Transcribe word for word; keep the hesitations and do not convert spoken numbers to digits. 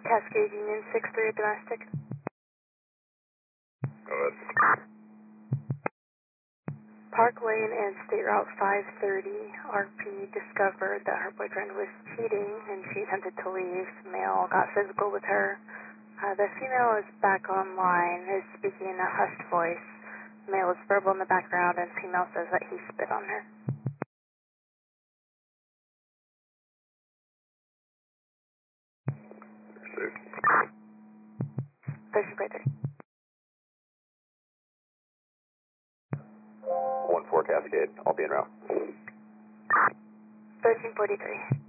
Cascade Union six three domestic. Go ahead. Park Lane and State Route five thirty, R P discovered that her boyfriend was cheating and she attempted to leave. Male got physical with her. Uh, the female is back online, is speaking in a hushed voice. Male is verbal in the background and female says that he spit on her. thirteen forty-three. one four Cascade, I'll be en route. thirteen forty-three.